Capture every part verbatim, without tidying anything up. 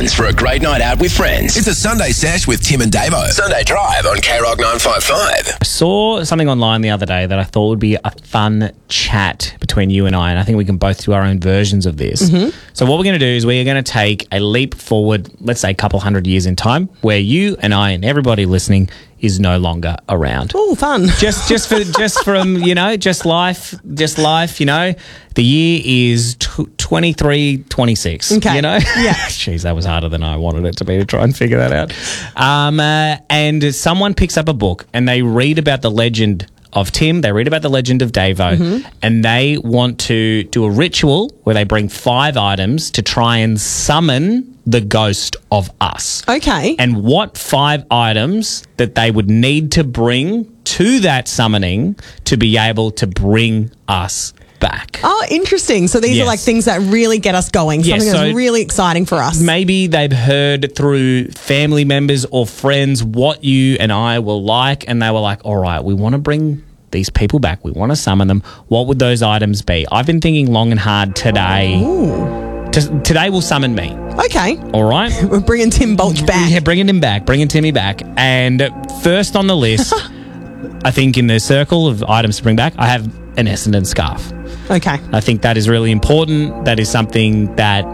ones for a great night out with friends. It's a Sunday Sesh with Tim and Davo. Sunday Drive on K Rock nine five five. I saw something online the other day that I thought would be a fun chat between you and I, and I think we can both do our own versions of this. Mm-hmm. So what we're going to do is we're going to take a leap forward, let's say a couple hundred years in time, where you and I and everybody listening is no longer around. Oh, fun. Just just for just from, you know, just life, just life, you know. The year is t- twenty-three twenty-six, okay. you know? Yeah. Jeez, that was harder than I wanted it to be to try and figure that out. Um, uh, and someone picks up a book and they read about the legend of Tim, they read about the legend of Davo, mm-hmm. and they want to do a ritual where they bring five items to try and summon the ghost of us. Okay. And what five items that they would need to bring to that summoning to be able to bring us back. Oh, interesting. So these yes. are like things that really get us going. Yes, Something so that's really exciting for us. Maybe they've heard through family members or friends what you and I will like, and they were like, all right, we want to bring these people back. We want to summon them. What would those items be? I've been thinking long and hard today. Ooh. T- today will summon me. Okay. All right. We're bringing Tim Bulch back. Yeah, bringing him back. Bringing Timmy back. And first on the list, I think in the circle of items to bring back, I have an Essendon scarf. Okay. I think that is really important. That is something that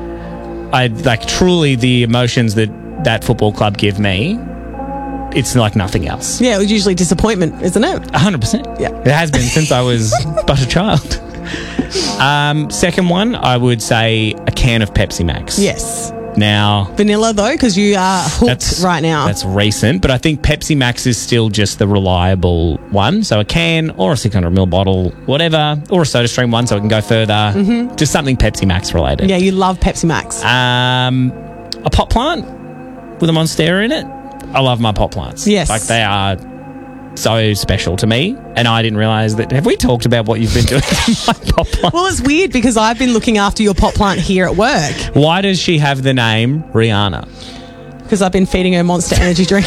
I like. Truly, the emotions that that football club give me, it's like nothing else. Yeah, it was usually disappointment, isn't it? one hundred percent. Yeah. It has been since I was but a child. Um, second one, I would say a can of Pepsi Max. Yes. Now, vanilla though, because you are hooked right now. That's recent, but I think Pepsi Max is still just the reliable one. So a can or a six hundred milliliter bottle, whatever, or a soda stream one so it can go further. Mm-hmm. Just something Pepsi Max related. Yeah, you love Pepsi Max. Um, a pot plant with a Monstera in it. I love my pot plants. Yes. Like they are so special to me, and I didn't realise that. Have we talked about what you've been doing to my pot plant? Well, it's weird because I've been looking after your pot plant here at work. Why does she have the name Rihanna? Because I've been feeding her Monster Energy drink.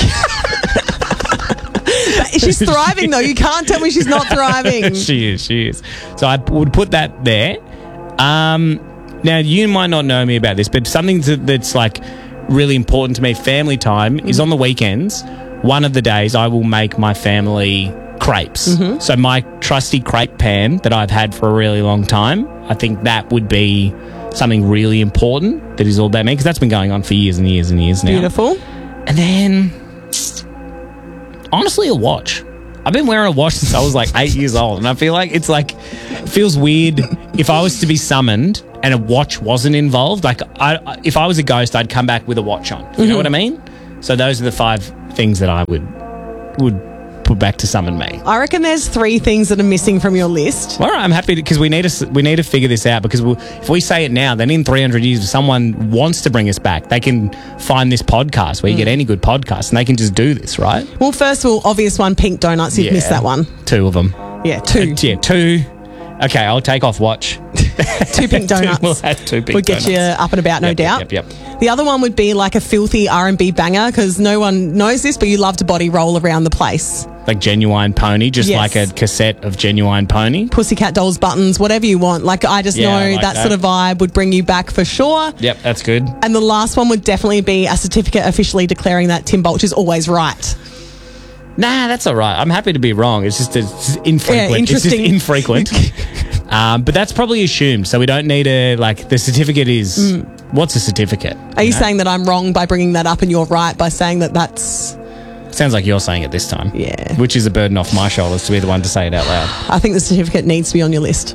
She's thriving though. You can't tell me she's not thriving. She is, she is. So I would put that there. Um, now, you might not know me about this, but something that's like really important to me, family time, mm-hmm. is on the weekends. One of the days I will make my family crepes. Mm-hmm. So my trusty crepe pan that I've had for a really long time, I think that would be something really important that is all about me, because that's been going on for years and years and years now. Beautiful. And then, honestly, a watch. I've been wearing a watch since I was like eight years old, and I feel like it's like, it feels weird if I was to be summoned and a watch wasn't involved. Like, I, if I was a ghost, I'd come back with a watch on. You mm-hmm. know what I mean? So those are the five things that I would would put back to summon me. I reckon there's three things that are missing from your list. All right, I'm happy because we need to we need to figure this out, because we'll, if we say it now, then in three hundred years, if someone wants to bring us back, they can find this podcast where you mm. get any good podcast, and they can just do this, right? Well, first of all, obvious one, pink donuts. You've yeah, missed that one. Two of them. Yeah, two. Uh, yeah, two. Okay, I'll take off watch. Two pink donuts. We'll have two pink Would get donuts. you up and about, no yep, doubt. Yep, yep, yep. The other one would be like a filthy R and B banger, because no one knows this, but you love to body roll around the place. Like Genuine Pony, just yes. like a cassette of Genuine Pony. Pussycat Dolls buttons, whatever you want. Like, I just yeah, know I like that, that sort of vibe would bring you back for sure. Yep, that's good. And the last one would definitely be a certificate officially declaring that Tim Bulch is always right. Nah, that's all right. I'm happy to be wrong. It's just it's infrequent. Yeah, interesting. It's just infrequent. um, but that's probably assumed. So we don't need a, like, the certificate is, mm. what's a certificate? Are you, you know? saying that I'm wrong by bringing that up and you're right by saying that that's... Sounds like you're saying it this time. Yeah. Which is a burden off my shoulders to be the one to say it out loud. I think the certificate needs to be on your list.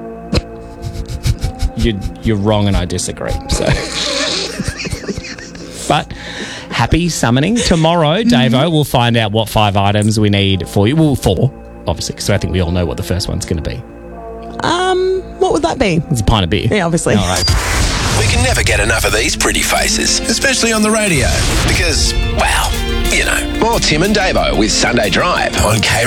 You're, you're wrong and I disagree. So, But happy summoning. Tomorrow, Davo, mm-hmm. we'll find out what five items we need for you. Well, four, obviously, because I think we all know what the first one's going to be. Um, what would that be? It's a pint of beer. Yeah, obviously. All right. We can never get enough of these pretty faces, especially on the radio. Because, well, you know, more Tim and Davo with Sunday Drive on K